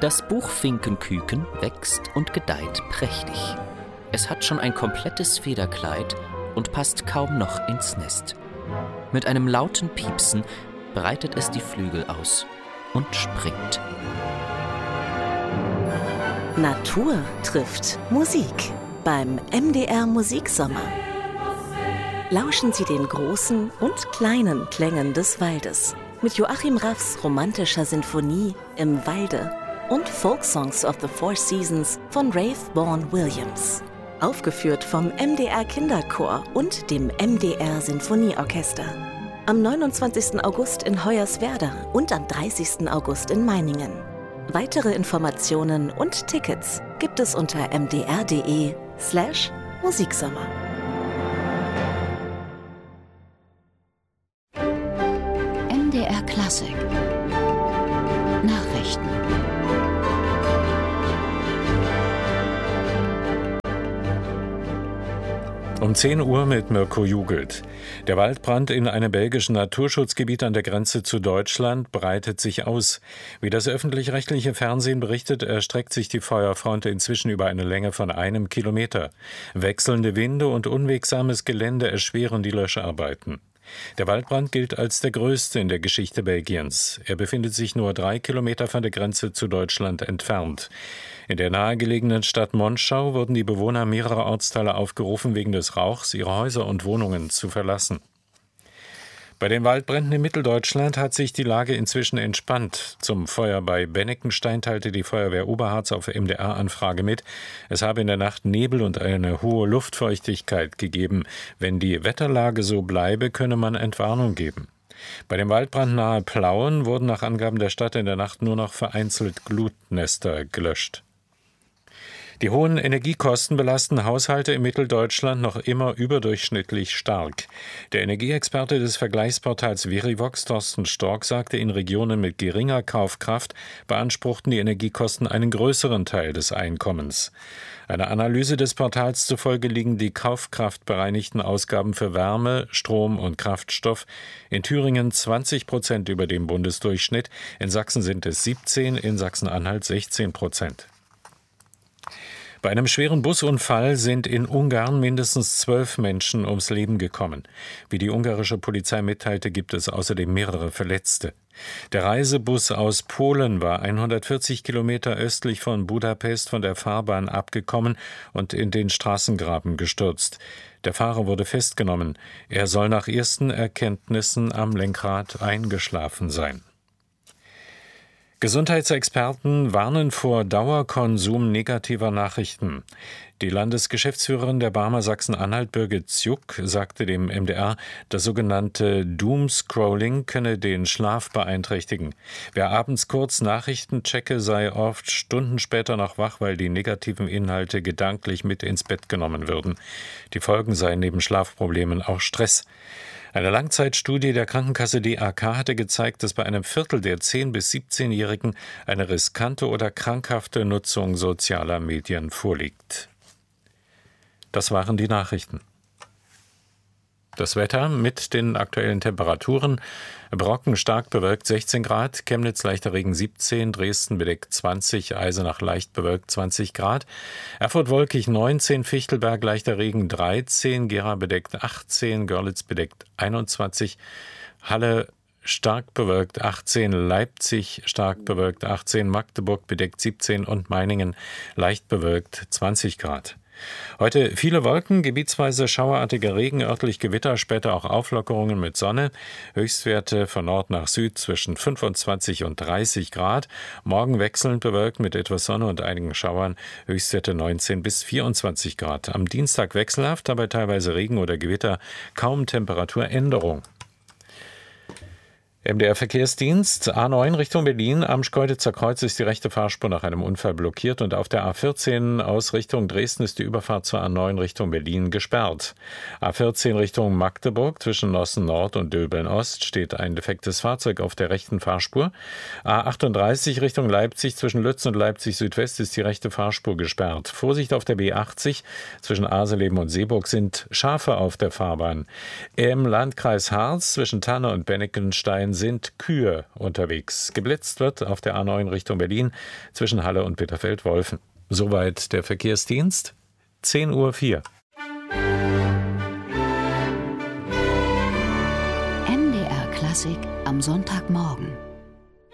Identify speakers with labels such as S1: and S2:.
S1: Das Buchfinkenküken wächst und gedeiht prächtig. Es hat schon ein komplettes Federkleid und passt kaum noch ins Nest. Mit einem lauten Piepsen breitet es die Flügel aus und springt.
S2: Natur trifft Musik beim MDR Musiksommer. Lauschen Sie den großen und kleinen Klängen des Waldes mit Joachim Raffs romantischer Sinfonie Im Walde und Folksongs of the Four Seasons von Rafe Vaughan Williams. Aufgeführt vom MDR Kinderchor und dem MDR Sinfonieorchester. Am 29. August in Hoyerswerda und am 30. August in Meiningen. Weitere Informationen und Tickets gibt es unter mdr.de/Musiksommer.
S3: MDR Klassik Nachrichten.
S4: Um 10 Uhr mit Mirko Jugelt. Der Waldbrand in einem belgischen Naturschutzgebiet an der Grenze zu Deutschland breitet sich aus. Wie das öffentlich-rechtliche Fernsehen berichtet, erstreckt sich die Feuerfront inzwischen über eine Länge von 1 Kilometer. Wechselnde Winde und unwegsames Gelände erschweren die Löscharbeiten. Der Waldbrand gilt als der größte in der Geschichte Belgiens. Er befindet sich nur 3 Kilometer von der Grenze zu Deutschland entfernt. In der nahegelegenen Stadt Monschau wurden die Bewohner mehrerer Ortsteile aufgerufen, wegen des Rauchs ihre Häuser und Wohnungen zu verlassen. Bei den Waldbränden in Mitteldeutschland hat sich die Lage inzwischen entspannt. Zum Feuer bei Benneckenstein teilte die Feuerwehr Oberharz auf MDR-Anfrage mit, es habe in der Nacht Nebel und eine hohe Luftfeuchtigkeit gegeben. Wenn die Wetterlage so bleibe, könne man Entwarnung geben. Bei dem Waldbrand nahe Plauen wurden nach Angaben der Stadt in der Nacht nur noch vereinzelt Glutnester gelöscht. Die hohen Energiekosten belasten Haushalte in Mitteldeutschland noch immer überdurchschnittlich stark. Der Energieexperte des Vergleichsportals Verivox, Thorsten Stork, sagte, in Regionen mit geringer Kaufkraft beanspruchten die Energiekosten einen größeren Teil des Einkommens. Einer Analyse des Portals zufolge liegen die kaufkraftbereinigten Ausgaben für Wärme, Strom und Kraftstoff in Thüringen 20% über dem Bundesdurchschnitt, in Sachsen sind es 17%, in Sachsen-Anhalt 16%. Bei einem schweren Busunfall sind in Ungarn mindestens 12 Menschen ums Leben gekommen. Wie die ungarische Polizei mitteilte, gibt es außerdem mehrere Verletzte. Der Reisebus aus Polen war 140 Kilometer östlich von Budapest von der Fahrbahn abgekommen und in den Straßengraben gestürzt. Der Fahrer wurde festgenommen. Er soll nach ersten Erkenntnissen am Lenkrad eingeschlafen sein. Gesundheitsexperten warnen vor Dauerkonsum negativer Nachrichten. Die Landesgeschäftsführerin der Barmer Sachsen-Anhalt, Birgit Zjuk, sagte dem MDR, das sogenannte Doomscrolling könne den Schlaf beeinträchtigen. Wer abends kurz Nachrichten checke, sei oft Stunden später noch wach, weil die negativen Inhalte gedanklich mit ins Bett genommen würden. Die Folgen seien neben Schlafproblemen auch Stress. Eine Langzeitstudie der Krankenkasse DAK hatte gezeigt, dass bei einem Viertel der 10- bis 17-Jährigen eine riskante oder krankhafte Nutzung sozialer Medien vorliegt. Das waren die Nachrichten. Das Wetter mit den aktuellen Temperaturen. Brocken stark bewölkt 16 Grad, Chemnitz leichter Regen 17, Dresden bedeckt 20, Eisenach leicht bewölkt 20 Grad, Erfurt wolkig 19, Fichtelberg leichter Regen 13, Gera bedeckt 18, Görlitz bedeckt 21, Halle stark bewölkt 18, Leipzig stark bewölkt 18, Magdeburg bedeckt 17 und Meiningen leicht bewölkt 20 Grad. Heute viele Wolken, gebietsweise schauerartiger Regen, örtlich Gewitter, später auch Auflockerungen mit Sonne. Höchstwerte von Nord nach Süd zwischen 25 und 30 Grad. Morgen wechselnd bewölkt mit etwas Sonne und einigen Schauern. Höchstwerte 19 bis 24 Grad. Am Dienstag wechselhaft, dabei teilweise Regen oder Gewitter. Kaum Temperaturänderung. MDR-Verkehrsdienst, A9 Richtung Berlin. Am Schkeuditzer Kreuz ist die rechte Fahrspur nach einem Unfall blockiert und auf der A14 aus Richtung Dresden ist die Überfahrt zur A9 Richtung Berlin gesperrt. A14 Richtung Magdeburg zwischen Nossen Nord und Döbeln Ost steht ein defektes Fahrzeug auf der rechten Fahrspur. A38 Richtung Leipzig zwischen Lütz und Leipzig Südwest ist die rechte Fahrspur gesperrt. Vorsicht auf der B80 zwischen Aseleben und Seeburg sind Schafe auf der Fahrbahn. Im Landkreis Harz zwischen Tanne und Benneckenstein A9 sind Kühe unterwegs. Geblitzt wird auf der A9 Richtung Berlin zwischen Halle und Bitterfeld-Wolfen. Soweit der Verkehrsdienst. 10:04 Uhr.
S3: MDR Klassik am Sonntagmorgen.